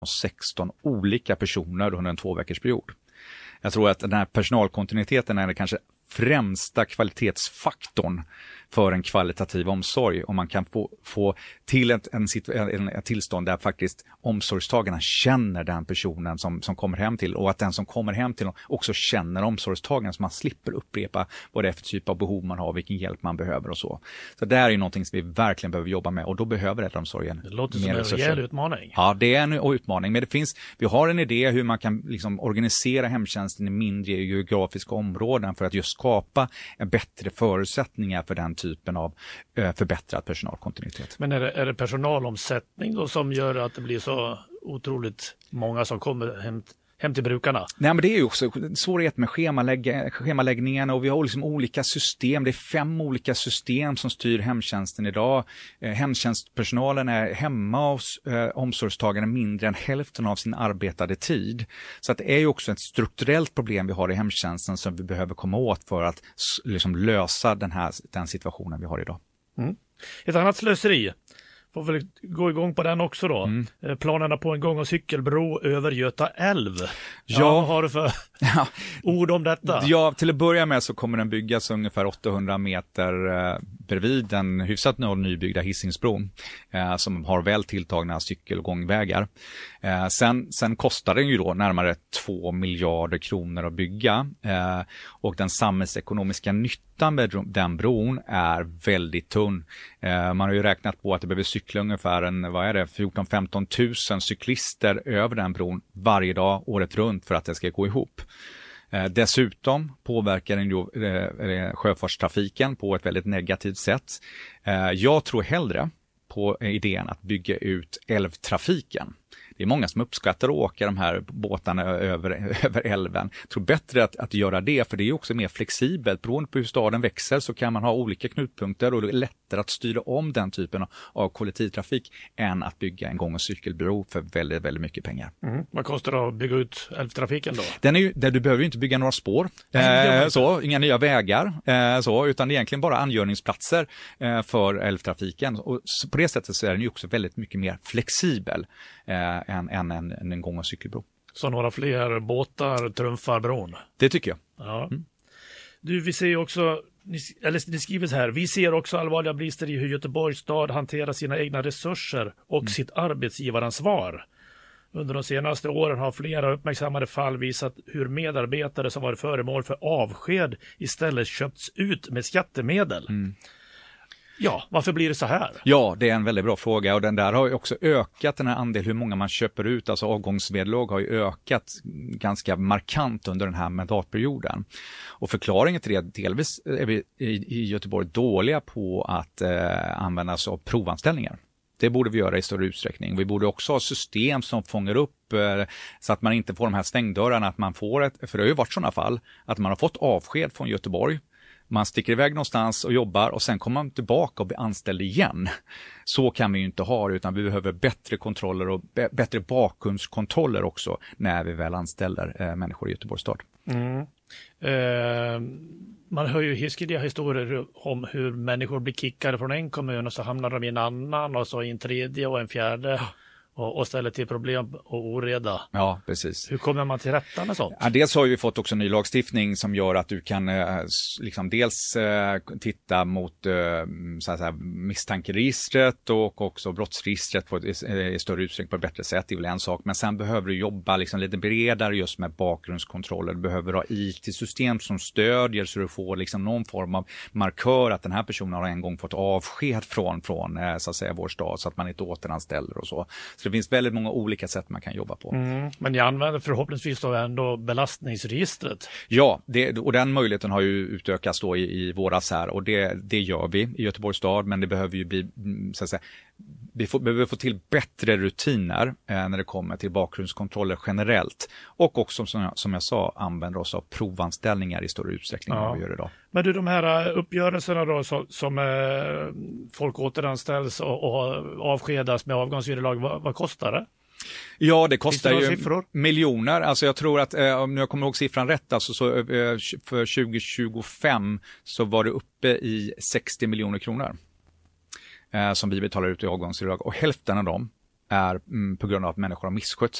16 olika personer under en 2-veckorsperiod. Jag tror att den här personalkontinuiteten är det kanske främsta kvalitetsfaktorn för en kvalitativ omsorg. Om man kan få till ett tillstånd där faktiskt omsorgstagarna känner den personen som kommer hem till, och att den som kommer hem till också känner omsorgstagaren, så man slipper upprepa vad det är för typ av behov man har, vilken hjälp man behöver och så. Så det är ju någonting som vi verkligen behöver jobba med, och då behöver äldreomsorgen. Det låter som en rejäl utmaning. Ja, det är en utmaning, men vi har en idé hur man kan liksom organisera hemtjänsten i mindre geografiska områden för att just skapa bättre förutsättningar för den typen av förbättrad personalkontinuitet. Men är det personalomsättning då som gör att det blir så otroligt många som kommer hem till brukarna? Nej, men det är ju också svårighet med schemaläggningarna, och vi har liksom olika system. Det är 5 olika system som styr hemtjänsten idag. Hemtjänstpersonalen är hemma hos omsorgstagarna mindre än hälften av sin arbetade tid. Så att det är ju också ett strukturellt problem vi har i hemtjänsten som vi behöver komma åt för att liksom lösa den situationen vi har idag. Mm. Ett annat slöseri. Får väl gå igång på den också då. Planerna på en gång- och cykelbro över Göta älv. Ja, vad har du för ord om detta? Ja, till att börja med så kommer den byggas ungefär 800 meter bredvid den hyfsat nybyggda Hisingsbron som har väl tilltagna cykel- och gångvägar. Sen kostar den ju då närmare 2 miljarder kronor att bygga, och den samhällsekonomiska nyttan med den bron är väldigt tunn. Man har ju räknat på att det behöver cykla ungefär 14-15 000 cyklister över den bron varje dag året runt för att det ska gå ihop. Dessutom påverkar den ju sjöfartstrafiken på ett väldigt negativt sätt. Jag tror hellre på idén att bygga ut älvtrafiken. Det är många som uppskattar att åka de här båtarna över älven. Jag tror bättre att göra det, för det är också mer flexibelt. Beroende på hur staden växer så kan man ha olika knutpunkter, och det är lättare att styra om den typen av kollektivtrafik än att bygga en gång- och cykelbro för väldigt, väldigt mycket pengar. Vad kostar det att bygga ut älvtrafiken då? Du behöver ju inte bygga några spår, inga nya vägar, utan det är egentligen bara angörningsplatser för älvtrafiken. Och på det sättet så är den ju också väldigt mycket mer flexibel än en gång- och cykelbro. Så några fler båtar trumfar bron? Det tycker jag. Ja. Du, vi ser ju också, det skriver så här, vi ser också allvarliga brister i hur Göteborgs stad hanterar sina egna resurser och sitt arbetsgivaransvar. Under de senaste åren har flera uppmärksammade fall visat hur medarbetare som varit föremål för avsked istället köpts ut med skattemedel. Ja, varför blir det så här? Ja, det är en väldigt bra fråga, och den där har ju också ökat, den här andel hur många man köper ut, alltså avgångsvederlag har ju ökat ganska markant under den här mandatperioden. Och förklaringen till det, delvis är vi i Göteborg dåliga på att använda sig av provanställningar. Det borde vi göra i större utsträckning. Vi borde också ha system som fångar upp så att man inte får de här stängdörrarna, att man får för det har ju varit sådana fall att man har fått avsked från Göteborg. Man sticker iväg någonstans och jobbar, och sen kommer man tillbaka och blir anställd igen. Så kan vi ju inte ha det, utan vi behöver bättre kontroller och bättre bakgrundskontroller också när vi väl anställer människor i Göteborgs stad. Man hör ju hiskeliga historier om hur människor blir kickade från en kommun och så hamnar de i en annan och så i en tredje och en fjärde. Och ställer till problem och oreda. Ja, precis. Hur kommer man till rätta med sånt? Ja, dels har vi fått också ny lagstiftning som gör att du kan liksom dels titta mot så att säga, misstankeregistret och också brottsregistret i större utsträckning på ett bättre sätt. Det är väl en sak. Men sen behöver du jobba liksom lite bredare just med bakgrundskontroller. Du behöver ha IT-system som stödjer så du får liksom någon form av markör att den här personen har en gång fått avsked från så att säga, vår stad, så att man inte återanställer och så. Så det finns väldigt många olika sätt man kan jobba på. Men jag använder förhoppningsvis då ändå belastningsregistret. Ja, och den möjligheten har ju utökats då i våras här, och det gör vi i Göteborgs stad, men det behöver ju bli, så att säga, vi behöver få till bättre rutiner när det kommer till bakgrundskontroller generellt, och också som jag sa använder oss av provanställningar i större utsträckning än vad vi gör idag. Men du, de här uppgörelserna då som folk återanställs och avskedas med avgångsvederlag, vad kostar det? Ja, det kostar ju miljoner. Alltså jag tror att, om jag kommer ihåg siffran rätt, alltså så för 2025 så var det uppe i 60 miljoner kronor som vi betalar ut i avgångsvederlag, och hälften av dem är på grund av att människor har misskött